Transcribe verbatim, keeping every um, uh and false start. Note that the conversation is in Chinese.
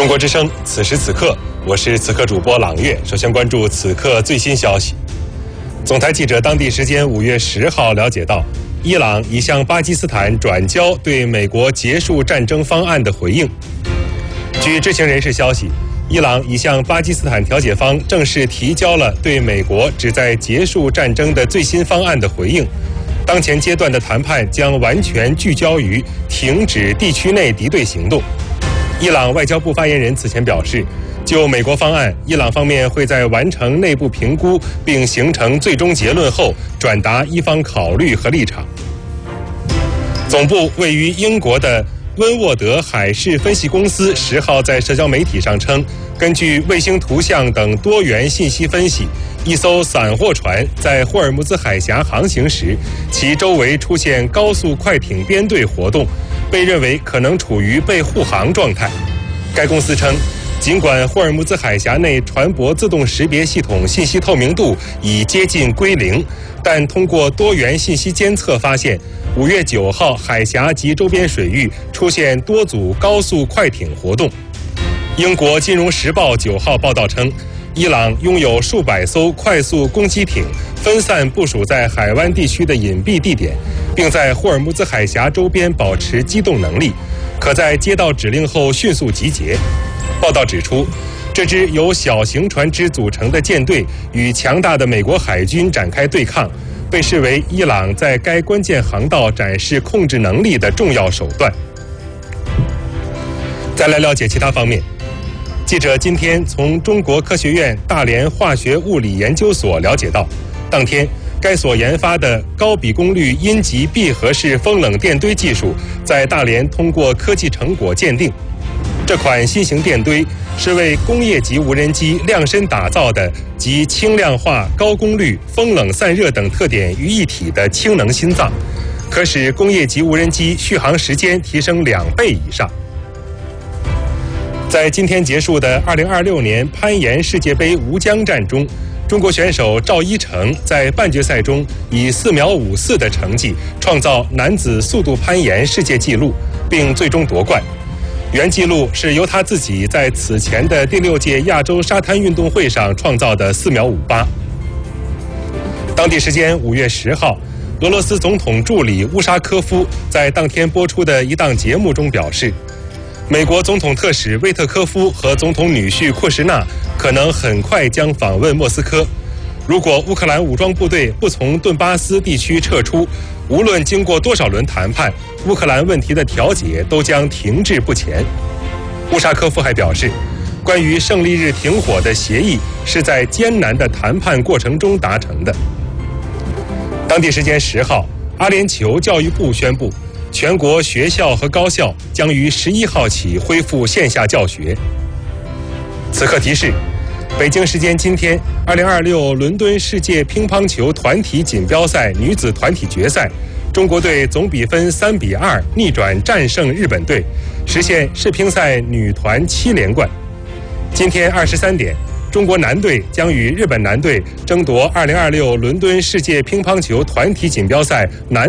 中国之声，此时此刻，我是此刻主播朗月。首先关注此刻最新消息。总台记者当地时间五月十号了解到，伊朗已向巴基斯坦转交对美国结束战争方案的回应。据知情人士消息，伊朗已向巴基斯坦调解方正式提交了对美国旨在结束战争的最新方案的回应。当前阶段的谈判将完全聚焦于停止地区内敌对行动。伊朗外交部发言人此前表示，就美国方案，伊朗方面会在完成内部评估并形成最终结论后，转达伊方考虑和立场。总部位于英国的温沃德海事分析公司十号在社交媒体上称，根据卫星图像等多元信息分析，一艘散货船在霍尔木兹海峡航行时，其周围出现高速快艇编队活动，被认为可能处于被护航状态。该公司称，尽管霍尔木兹海峡内船舶自动识别系统信息透明度已接近归零，但通过多元信息监测发现，五月九号海峡及周边水域出现多组高速快艇活动。英国金融时报九号报道称，伊朗拥有数百艘快速攻击艇，分散部署在海湾地区的隐蔽地点，并在霍尔木兹海峡周边保持机动能力，可在接到指令后迅速集结。报道指出，这支由小型船只组成的舰队与强大的美国海军展开对抗，被视为伊朗在该关键航道展示控制能力的重要手段。再来了解其他方面。记者今天从中国科学院大连化学物理研究所了解到，当天该所研发的高比功率阴极闭合式风冷电堆技术在大连通过科技成果鉴定。这款新型电堆是为工业级无人机量身打造的集轻量化、高功率、风冷散热等特点于一体的氢能心脏，可使工业级无人机续航时间提升两倍以上。在今天结束的二零二六年攀岩世界杯吴江站中，中国选手赵一成在半决赛中以四秒五四的成绩创造男子速度攀岩世界纪录，并最终夺冠。原纪录是由他自己在此前的第六届亚洲沙滩运动会上创造的四秒五八。当地时间五月十号，俄罗斯总统助理乌沙科夫在当天播出的一档节目中表示，美国总统特使威特科夫和总统女婿库什纳可能很快将访问莫斯科。如果乌克兰武装部队不从顿巴斯地区撤出，无论经过多少轮谈判，乌克兰问题的调解都将停滞不前。乌沙科夫还表示，关于胜利日停火的协议是在艰难的谈判过程中达成的。当地时间十号，阿联酋教育部宣布，全国学校和高校将于十一号起恢复线下教学。此刻提示，北京时间今天，二零二六伦敦世界乒乓球团体锦标赛女子团体决赛，中国队总比分三比二逆转战胜日本队，实现世乒赛女团七连冠。今天二十三点，中国男队将与日本男队争夺二零二六伦敦世界乒乓球团体锦标赛男